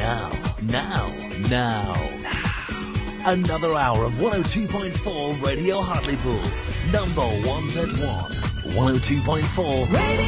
Now. Another hour of 102.4 Radio Hartlepool. Number 1Z1. 102.4 Radio